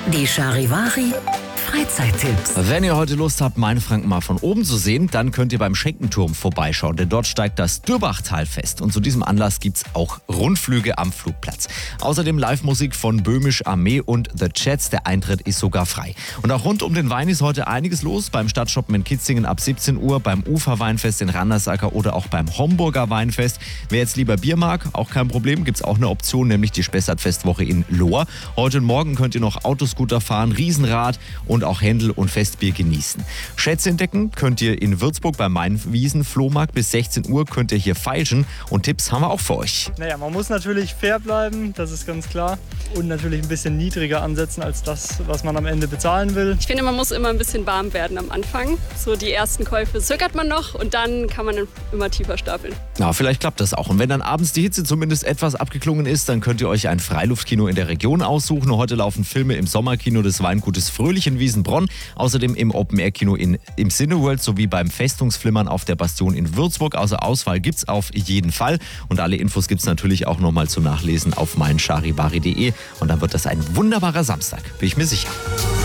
Die Charivari Freizeittipps. Wenn ihr heute Lust habt, Mainfranken mal von oben zu sehen, dann könnt ihr beim Schenkenturm vorbeischauen, denn dort steigt das Dürbachtalfest und zu diesem Anlass gibt's auch Rundflüge am Flugplatz. Außerdem Live-Musik von Böhmisch Armee und The Chats, der Eintritt ist sogar frei. Und auch rund um den Wein ist heute einiges los, beim Stadtshoppen in Kitzingen ab 17 Uhr, beim Uferweinfest in Randersacker oder auch beim Homburger Weinfest. Wer jetzt lieber Bier mag, auch kein Problem, gibt's auch eine Option, nämlich die Spessart-Festwoche in Lohr. Heute und morgen könnt ihr noch Autoscooter fahren, Riesenrad und auch Händel und Festbier genießen. Schätze entdecken könnt ihr in Würzburg beim Mainwiesen-Flohmarkt. Bis 16 Uhr könnt ihr hier feilschen und Tipps haben wir auch für euch. Naja, man muss natürlich fair bleiben, das ist ganz klar. Und natürlich ein bisschen niedriger ansetzen als das, was man am Ende bezahlen will. Ich finde, man muss immer ein bisschen warm werden am Anfang. So die ersten Käufe zögert man noch und dann kann man immer tiefer stapeln. Ja, vielleicht klappt das auch. Und wenn dann abends die Hitze zumindest etwas abgeklungen ist, dann könnt ihr euch ein Freiluftkino in der Region aussuchen. Heute laufen Filme im Sommerkino des Weingutes Fröhlich in Wiesenbronn, außerdem im Open-Air-Kino im Cineworld sowie beim Festungsflimmern auf der Bastion in Würzburg. Also Auswahl gibt's auf jeden Fall. Und alle Infos gibt's natürlich auch nochmal zum Nachlesen auf meincharivari.de. Und dann wird das ein wunderbarer Samstag, bin ich mir sicher.